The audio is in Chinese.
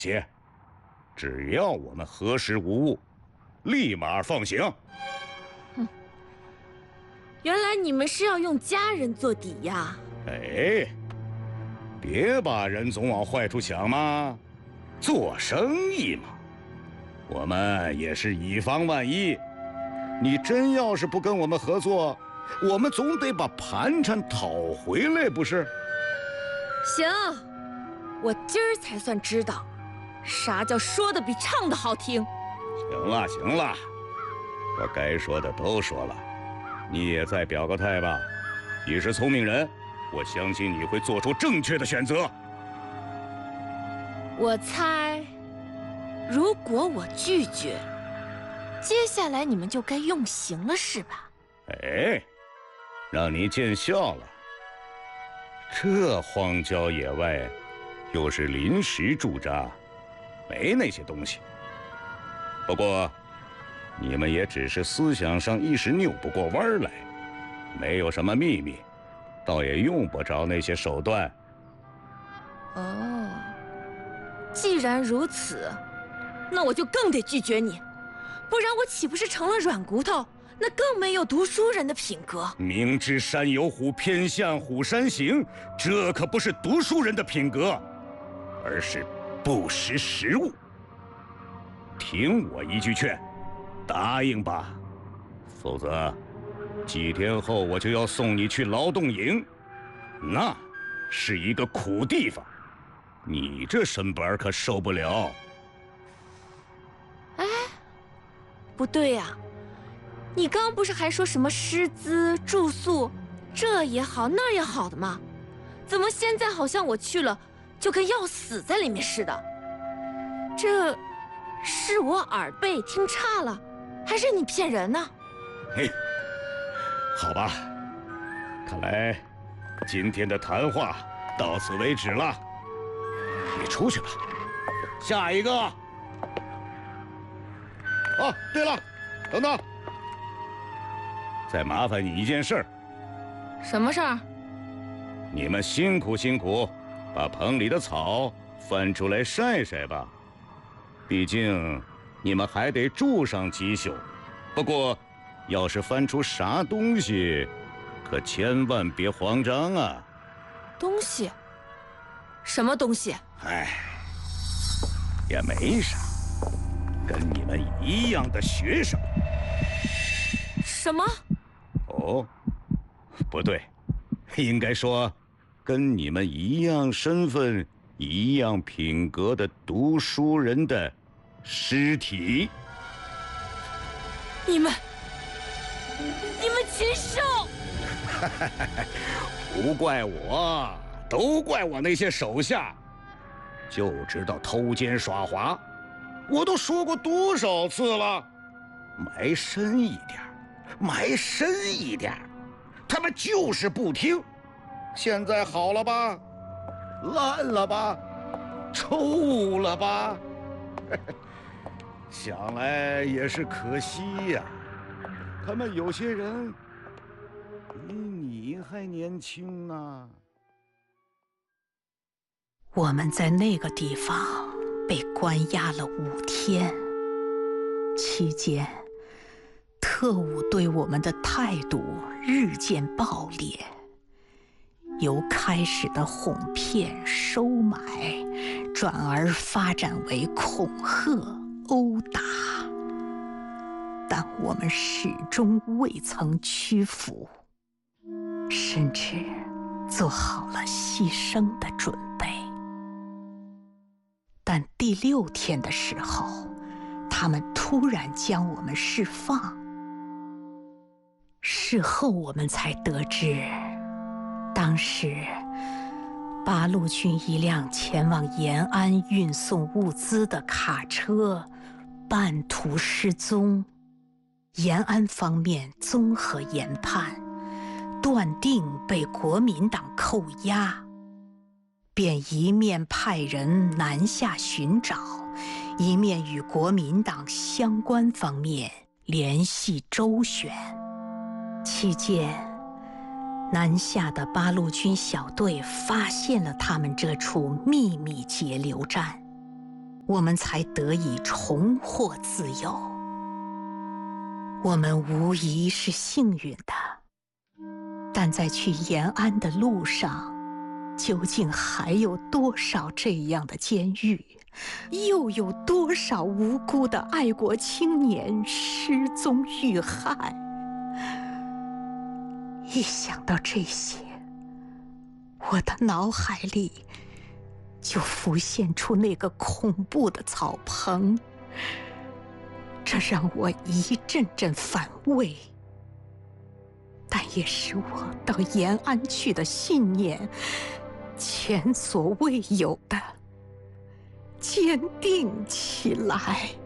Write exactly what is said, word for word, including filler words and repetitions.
些，只要我们核实无误，立马放行。 哼，原来你们是要用家人做底呀？ 哎，别把人总往坏处想嘛，做生意嘛，我们也是以防万一。你真要是不跟我们合作，我们总得把盘缠讨回来，不是？ 行，我今儿才算知道，啥叫说的比唱的好听。 行了行了，我该说的都说了，你也再表个态吧。你是聪明人，我相信你会做出正确的选择。 我猜，如果我拒绝，接下来你们就该用刑了，是吧？ 哎，让你见笑了。这荒郊野外，又是临时驻扎，没那些东西。不过，你们也只是思想上一时扭不过弯来，没有什么秘密，倒也用不着那些手段。 哦，既然如此，那我就更得拒绝你，不然我岂不是成了软骨头？那更没有读书人的品格。 明知山有虎，偏向虎山行，这可不是读书人的品格，而是不识时务。听我一句劝，答应吧，否则几天后我就要送你去劳动营，那是一个苦地方，你这身板可受不了。 哎，不对呀、啊，你刚不是还说什么师资、住宿，这也好那也好的吗？怎么现在好像我去了就跟要死在里面似的？这是我耳背听差了，还是你骗人呢？ 嘿，好吧，看来今天的谈话到此为止了，你出去吧。下一个。哦，对了，等等。再麻烦你一件事儿。 什么事儿？ 你们辛苦辛苦，把棚里的草翻出来晒晒吧。毕竟你们还得住上几宿。不过，要是翻出啥东西，可千万别慌张啊。 东西？什么东西？ 哎，也没啥，跟你们一样的学生。 什么？ 哦，不对，应该说，跟你们一样身份、一样品格的读书人的尸体。 你们，你们禽兽！ 不怪我，都怪我那些手下，就知道偷奸耍滑。我都说过多少次了，埋深一点。埋深一点，他们就是不听。现在好了吧，烂了吧，臭了吧？想来也是可惜呀。他们有些人比你还年轻呢。 我们在那个地方被关押了五天，期间特务对我们的态度日渐暴烈，由开始的哄骗、收买，转而发展为恐吓、殴打。但我们始终未曾屈服，甚至做好了牺牲的准备。但第六天的时候，他们突然将我们释放。事后我们才得知，当时八路军一辆前往延安运送物资的卡车半途失踪。延安方面综合研判，断定被国民党扣押，便一面派人南下寻找，一面与国民党相关方面联系周旋。期间，南下的八路军小队发现了他们这处秘密截留站， 我们才得以重获自由。我们无疑是幸运的，但在去延安的路上，究竟还有多少这样的监狱？又有多少无辜的爱国青年失踪遇害？一想到这些，我的脑海里就浮现出那个恐怖的草棚，这让我一阵阵反胃，但也使我到延安去的信念前所未有的坚定起来。